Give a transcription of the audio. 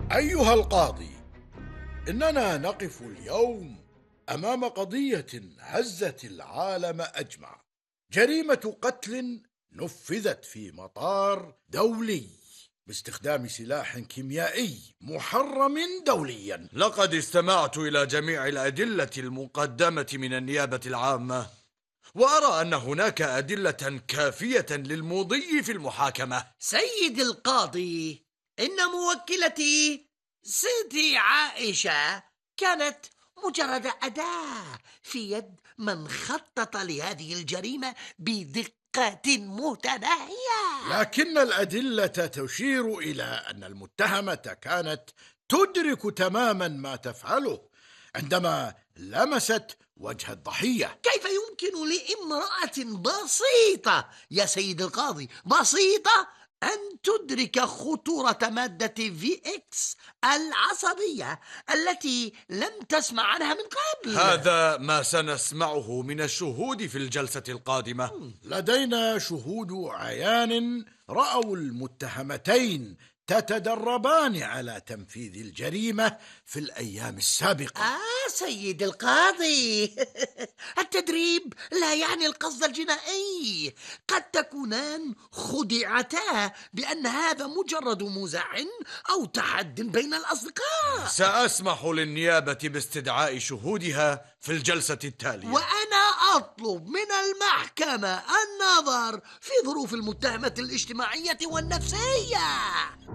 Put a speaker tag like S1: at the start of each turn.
S1: أيها القاضي، إننا نقف اليوم أمام قضية هزت العالم أجمع. جريمة قتل نفذت في مطار دولي باستخدام سلاح كيميائي محرم دوليا.
S2: لقد استمعت إلى جميع الأدلة المقدمة من النيابة العامة، وأرى أن هناك أدلة كافية للمضي في المحاكمة.
S3: سيد القاضي، إن موكلتي سيدي عائشة كانت مجرد أداة في يد من خطط لهذه الجريمة بدقة متناهية.
S1: لكن الأدلة تشير إلى أن المتهمة كانت تدرك تماما ما تفعله عندما لمست وجه الضحية.
S3: كيف يمكن لامرأة بسيطة يا سيد القاضي، بسيطة، أن تدرك خطورة مادة VX العصبية التي لم تسمع عنها من قبل؟
S2: هذا ما سنسمعه من الشهود في الجلسة القادمة.
S1: لدينا شهود عيان رأوا المتهمتين تتدربان على تنفيذ الجريمة في الأيام السابقة.
S3: سيد القاضي، التدريب لا يعني القصد الجنائي. قد تكونان خدعتا بأن هذا مجرد مزاح أو تحد بين الأصدقاء.
S2: سأسمح للنيابة باستدعاء شهودها في الجلسة التالية.
S3: وأنا أطلب من المحكمة النظر في ظروف المتهمة الاجتماعية والنفسية.